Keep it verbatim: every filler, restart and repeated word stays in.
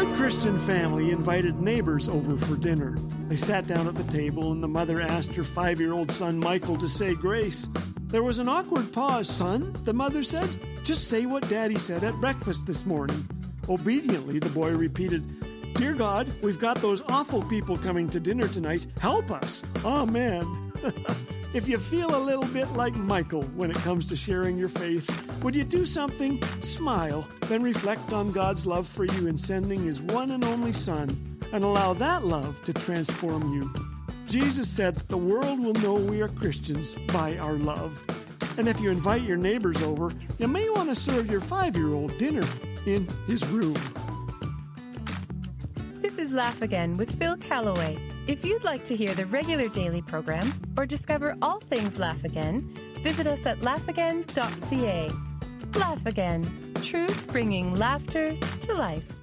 One Christian family invited neighbors over for dinner. They sat down at the table, and the mother asked her five-year-old son Michael to say grace. There was an awkward pause. "Son," the mother said, "just say what Daddy said at breakfast this morning." Obediently, the boy repeated, "Dear God, we've got those awful people coming to dinner tonight. Help us. Amen." If you feel a little bit like Michael when it comes to sharing your faith, would you do something? Smile, then reflect on God's love for you in sending His one and only Son, and allow that love to transform you. Jesus said that the world will know we are Christians by our love. And if you invite your neighbors over, you may want to serve your five-year-old dinner in his room. This is Laugh Again with Phil Callaway. If you'd like to hear the regular daily program or discover all things Laugh Again, visit us at laugh again dot c a. Laugh Again, truth bringing laughter to life.